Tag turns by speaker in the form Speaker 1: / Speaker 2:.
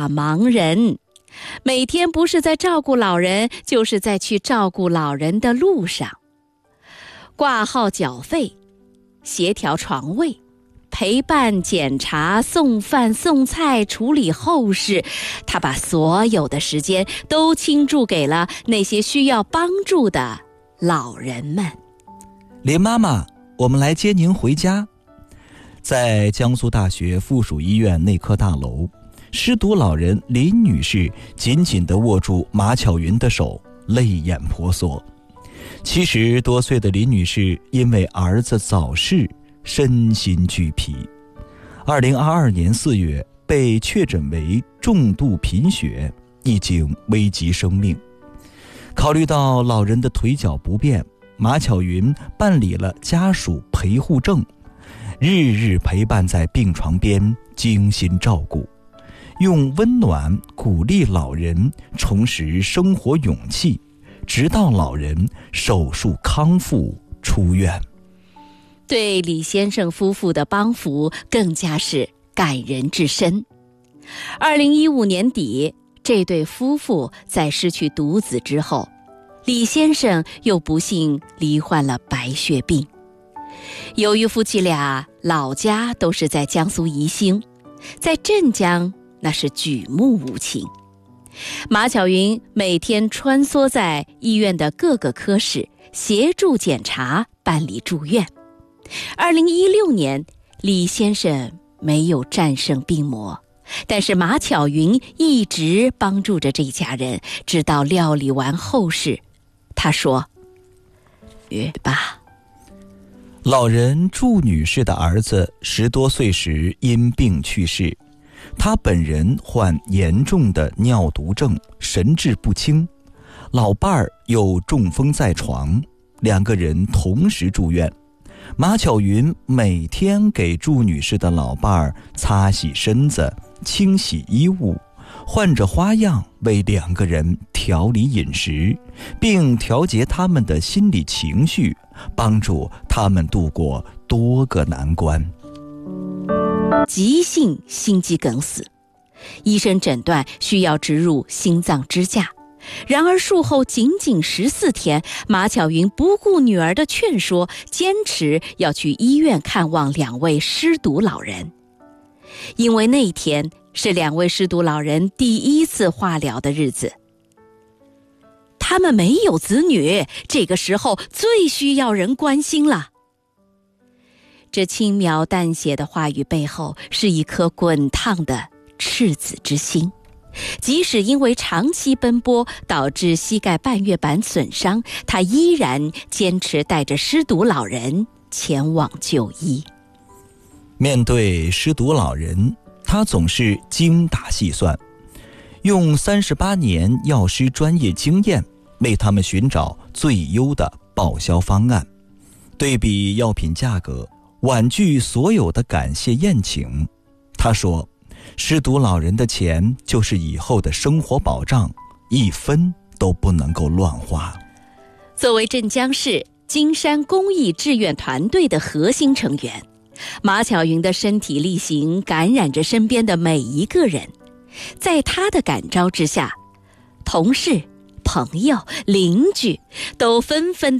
Speaker 1: 大忙人，每天不是在照顾老人，就是在去照顾老人的路上。挂号缴费，协调床位，陪伴检查，送饭送菜，处理后事，他把所有的时间都倾注给了那些需要帮助的老人们。
Speaker 2: 林妈妈，我们来接您回家。在江苏大学附属医院内科大楼，失独老人林女士紧紧地握住马巧云的手，泪眼婆娑。70多岁的林女士因为儿子早逝，身心俱疲。2022年4月被确诊为重度贫血，已经危及生命。考虑到老人的腿脚不便，马巧云办理了家属陪护证，日日陪伴在病床边，精心照顾，用温暖鼓励老人重拾生活勇气，直到老人手术康复出院。
Speaker 1: 对李先生夫妇的帮扶更加是感人至深。2015年底，这对夫妇在失去独子之后，李先生又不幸罹患了白血病。由于夫妻俩老家都是在江苏宜兴，在镇江那是举目无亲。马巧云每天穿梭在医院的各个科室，协助检查，办理住院。2016年，李先生没有战胜病魔，但是马巧云一直帮助着这家人，直到料理完后事。他说：吧。
Speaker 2: 老人祝女士的儿子10多岁时因病去世，他本人患严重的尿毒症，神志不清，老伴儿又中风在床，2个人同时住院。马巧云每天给祝女士的老伴儿擦洗身子，清洗衣物，换着花样为2个人调理饮食，并调节他们的心理情绪，帮助他们度过多个难关。
Speaker 1: 急性心肌梗死，医生诊断需要植入心脏支架。然而术后仅仅14天，马巧云不顾女儿的劝说，坚持要去医院看望2位失独老人。因为那天是2位失独老人第1次化疗的日子，他们没有子女，这个时候最需要人关心了。这轻描淡写的话语背后，是一颗滚烫的赤子之心。即使因为长期奔波导致膝盖半月板损伤，他依然坚持带着失独老人前往就医。
Speaker 2: 面对失独老人，他总是精打细算，用38年药师专业经验为他们寻找最优的报销方案，对比药品价格，婉拒所有的感谢宴请。他说，失独老人的钱就是以后的生活保障，1分都不能够乱花。
Speaker 1: 作为镇江市金山公益志愿团队的核心成员，马巧云的身体力行感染着身边的每一个人。在他的感召之下，同事、朋友、邻居都纷纷